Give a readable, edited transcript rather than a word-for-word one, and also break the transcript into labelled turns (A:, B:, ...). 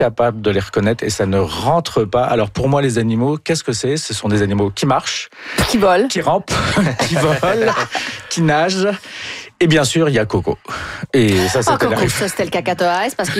A: capable de les reconnaître et ça ne rentre pas. Alors pour moi, les animaux, qu'est-ce que c'est ? Ce sont des animaux qui marchent,
B: Qui volent,
A: qui rampent, qui volent, qui nagent. Et bien sûr, il y a Coco. Et ça, c'était
B: Coco, ça c'était le cacatoès parce que